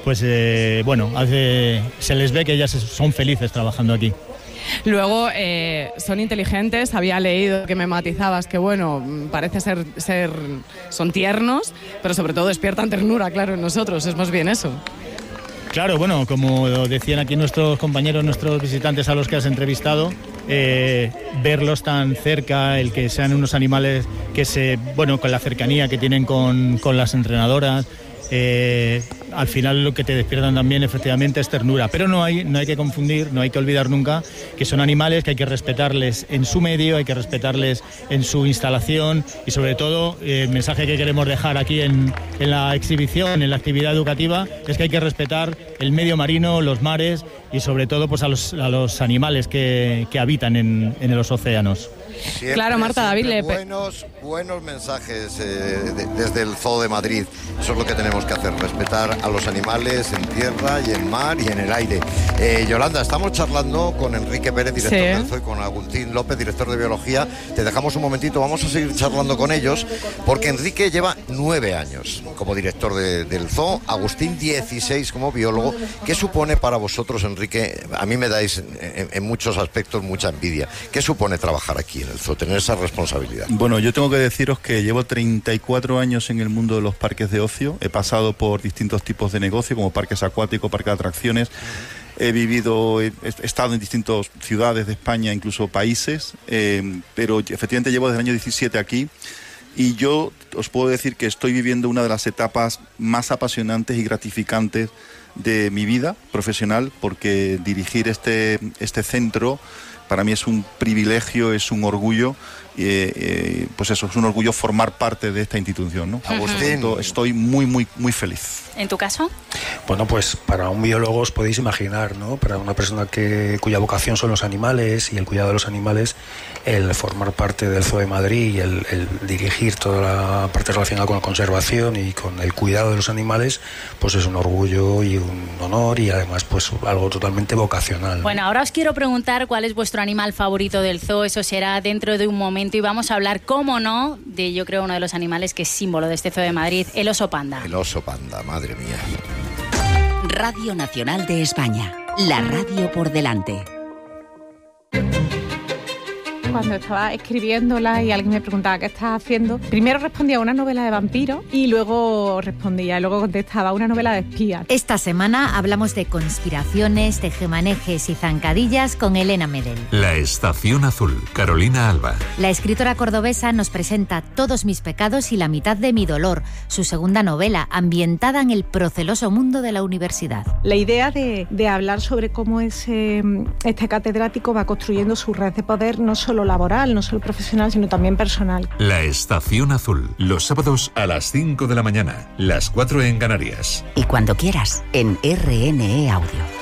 pues bueno, se les ve que ellas son felices trabajando aquí. Luego, son inteligentes, había leído que me matizabas que, bueno, parece son tiernos, pero sobre todo despiertan ternura, claro, en nosotros, es más bien eso. Claro, bueno, como decían aquí nuestros compañeros, nuestros visitantes a los que has entrevistado, verlos tan cerca, el que sean unos animales que con la cercanía que tienen con las entrenadoras, al final lo que te despiertan también efectivamente es ternura, pero no hay que confundir, no hay que olvidar nunca que son animales que hay que respetarles en su medio, hay que respetarles en su instalación y sobre todo el mensaje que queremos dejar aquí en la exhibición, en la actividad educativa, es que hay que respetar el medio marino, los mares y sobre todo pues a los animales que habitan en los océanos. Siempre, claro, Marta, David, buenos mensajes desde el Zoo de Madrid. Eso es lo que tenemos que hacer, respetar a los animales en tierra y en mar y en el aire. Yolanda, estamos charlando con Enrique Pérez, director del Zoo, y con Agustín López, director de Biología. Te dejamos un momentito, vamos a seguir charlando con ellos, porque Enrique lleva 9 años como director del Zoo, Agustín 16 como biólogo. ¿Qué supone para vosotros, Enrique? A mí me dais en muchos aspectos mucha envidia. ¿Qué supone trabajar aquí en el Zoo, tener esa responsabilidad? Bueno, yo tengo que deciros que llevo 34 años en el mundo de los parques de ocio. He pasado por distintos tipos de negocio, como parques acuáticos, parques de atracciones. He estado en distintas ciudades de España, incluso países, pero efectivamente llevo desde el año 17 aquí. Y yo os puedo decir que estoy viviendo una de las etapas más apasionantes y gratificantes de mi vida profesional, porque dirigir este centro para mí es un privilegio, es un orgullo, pues eso, es un orgullo formar parte de esta institución, ¿no? Agustín, estoy muy, muy, muy feliz. ¿En tu caso? Bueno, pues para un biólogo os podéis imaginar, ¿no? Para una persona cuya vocación son los animales y el cuidado de los animales, el formar parte del Zoo de Madrid y el dirigir toda la parte relacionada con la conservación y con el cuidado de los animales, pues es un orgullo y un honor y además pues algo totalmente vocacional. Bueno, ahora os quiero preguntar cuál es vuestro animal favorito del zoo. Eso será dentro de un momento y vamos a hablar, cómo no, de yo creo uno de los animales que es símbolo de este Zoo de Madrid, el oso panda. El oso panda, madre mía. Radio Nacional de España, la radio por delante. Cuando estaba escribiéndola y alguien me preguntaba qué estás haciendo, primero respondía una novela de vampiros y luego contestaba una novela de espías. Esta semana hablamos de conspiraciones, tejemanejes y zancadillas con Elena Medel. La Estación Azul, Carolina Alba. La escritora cordobesa nos presenta Todos mis pecados y la mitad de mi dolor, su segunda novela, ambientada en el proceloso mundo de la universidad. La idea de hablar sobre cómo este catedrático va construyendo su red de poder, no solo laboral, no solo profesional, sino también personal. La Estación Azul, los sábados a las 5 de la mañana, las 4 en Canarias. Y cuando quieras, en RNE Audio.